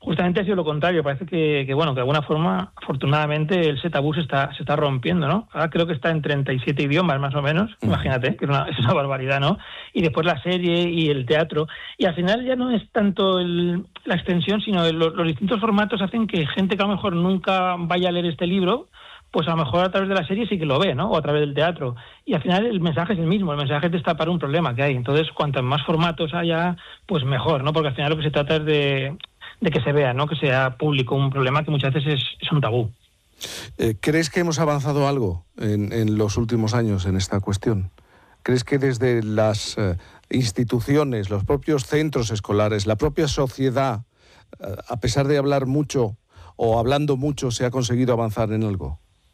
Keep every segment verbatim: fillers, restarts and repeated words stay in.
justamente ha sido lo contrario. Parece que, que bueno, que de alguna forma, afortunadamente, ese tabú se está, se está rompiendo, ¿no? Ahora creo que está en treinta y siete idiomas, más o menos, uh-huh. Imagínate, que es una, es una barbaridad, ¿no? Y después la serie y el teatro. Y al final ya no es tanto el, la extensión, sino el, los, los distintos formatos hacen que gente que a lo mejor nunca vaya a leer este libro, pues a lo mejor a través de la serie sí que lo ve, ¿no? O a través del teatro. Y al final el mensaje es el mismo, el mensaje es destapar un problema que hay. Entonces, cuantos más formatos haya, pues mejor, ¿no? Porque al final lo que se trata es de, de que se vea, ¿no? Que sea público un problema que muchas veces es, es un tabú. Eh, ¿Crees que hemos avanzado algo en, en los últimos años en esta cuestión? ¿Crees que desde las eh, instituciones, los propios centros escolares, la propia sociedad, eh, a pesar de hablar mucho o hablando mucho, se ha conseguido avanzar en algo?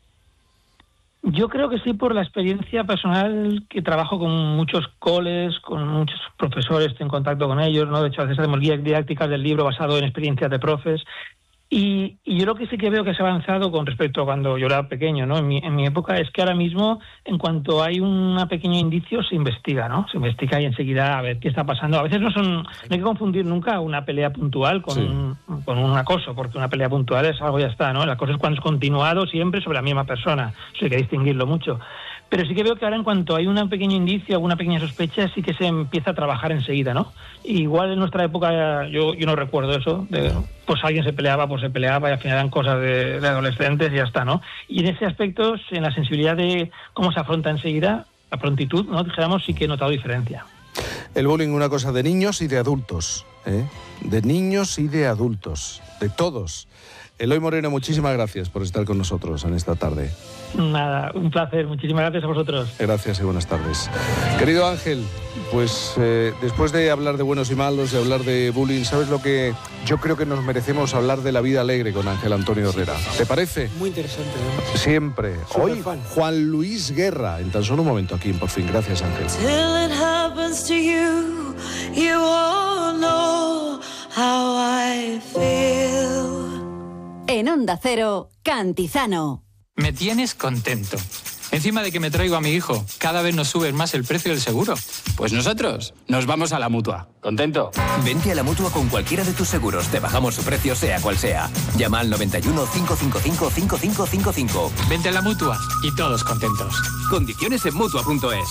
Yo creo que sí, por la experiencia personal, que trabajo con muchos coles, con muchos profesores, estoy en contacto con ellos, ¿no? De hecho, a veces hacemos guías didácticas del libro basado en experiencias de profes. Y, y yo lo que sí que veo que se ha avanzado con respecto a cuando yo era pequeño, ¿no? En mi, en mi época, es que ahora mismo, en cuanto hay un pequeño indicio, se investiga, ¿no? Se investiga y enseguida a ver qué está pasando. A veces no son, no hay que confundir nunca una pelea puntual con, sí. un, con un acoso, porque una pelea puntual es algo ya está, ¿no? El acoso es cuando es continuado siempre sobre la misma persona. Eso hay que distinguirlo mucho. Pero sí que veo que ahora, en cuanto hay un pequeño indicio, alguna pequeña sospecha, sí que se empieza a trabajar enseguida, ¿no? Igual en nuestra época, yo, yo no recuerdo eso, de, pues alguien se peleaba, pues se peleaba y al final eran cosas de, de adolescentes y ya está, ¿no? Y en ese aspecto, en la sensibilidad de cómo se afronta enseguida, la prontitud, ¿no? Dijéramos, sí que he notado diferencia. El bullying, una cosa de niños y de adultos, ¿eh? De niños y de adultos, de todos. Eloy Moreno, muchísimas gracias por estar con nosotros en esta tarde. Nada, un placer. Muchísimas gracias a vosotros. Gracias y buenas tardes. Querido Ángel, pues eh, después de hablar de buenos y malos, de hablar de bullying, ¿sabes lo que yo creo que nos merecemos? Hablar de la vida alegre con Ángel Antonio Herrera. ¿Te parece? Muy interesante, ¿no? Siempre. Hoy, Juan Luis Guerra, en tan solo un momento aquí en Por Fin. Gracias, Ángel. Till it happens to you, you all know how I feel. En Onda Cero, Cantizano. Me tienes contento. Encima de que me traigo a mi hijo, cada vez nos subes más el precio del seguro. Pues nosotros nos vamos a la Mutua. ¿Contento? Vente a la Mutua con cualquiera de tus seguros. Te bajamos su precio sea cual sea. Llama al noventa y uno, cinco cinco cinco, cinco cinco cinco cinco. Vente a la Mutua y todos contentos. Condiciones en Mutua punto es.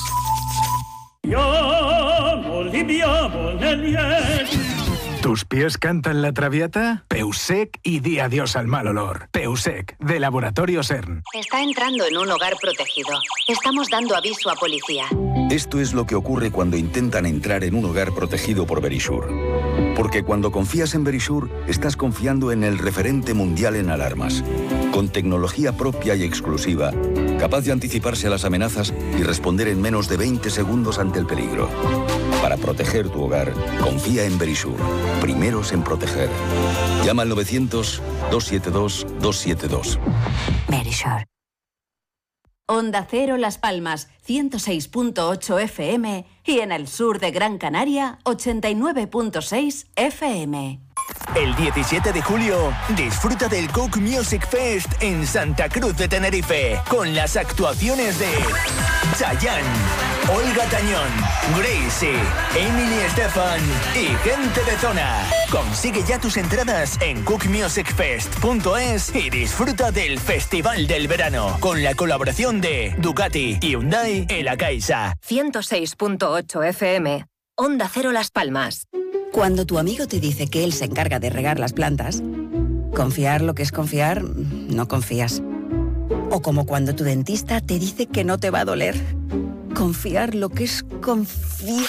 ¿Tus pies cantan la traviata? Peusec y di adiós al mal olor. Peusec, de Laboratorio CERN. Está entrando en un hogar protegido. Estamos dando aviso a policía. Esto es lo que ocurre cuando intentan entrar en un hogar protegido por Verisure. Porque cuando confías en Verisure, estás confiando en el referente mundial en alarmas. Con tecnología propia y exclusiva, capaz de anticiparse a las amenazas y responder en menos de veinte segundos ante el peligro. Para proteger tu hogar, confía en Verisure. Primeros en proteger. Llama al novecientos, doscientos setenta y dos, doscientos setenta y dos. Verisure. Onda Cero Las Palmas, ciento seis punto ocho F M y en el sur de Gran Canaria, ochenta y nueve punto seis F M. El diecisiete de julio, disfruta del Coke Music Fest en Santa Cruz de Tenerife, con las actuaciones de Chayanne, Olga Tañón, Gracie, Emily Estefan y gente de zona. Consigue ya tus entradas en coke music fest punto es y disfruta del Festival del Verano, con la colaboración de Ducati, Hyundai y La Caixa. ciento seis punto ocho F M, Onda Cero Las Palmas. Cuando tu amigo te dice que él se encarga de regar las plantas, confiar lo que es confiar, no confías. O como cuando tu dentista te dice que no te va a doler, confiar lo que es confiar.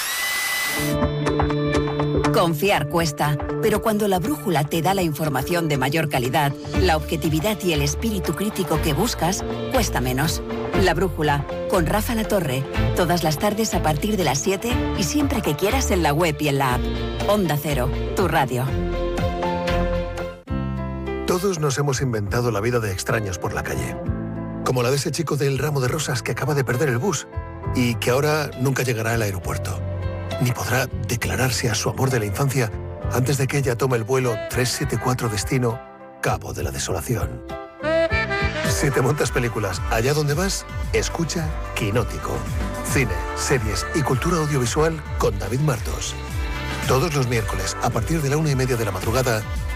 Confiar cuesta, pero cuando la brújula te da la información de mayor calidad, la objetividad y el espíritu crítico que buscas, cuesta menos. La brújula, con Rafa Latorre, todas las tardes a partir de las siete y siempre que quieras en la web y en la app. Onda Cero, tu radio. Todos nos hemos inventado la vida de extraños por la calle. Como la de ese chico del ramo de rosas que acaba de perder el bus y que ahora nunca llegará al aeropuerto. Ni podrá declararse a su amor de la infancia antes de que ella tome el vuelo trescientos setenta y cuatro destino Cabo de la Desolación. Si te montas películas allá donde vas, escucha Quinótico. Cine, series y cultura audiovisual con David Martos. Todos los miércoles, a partir de la una y media de la madrugada,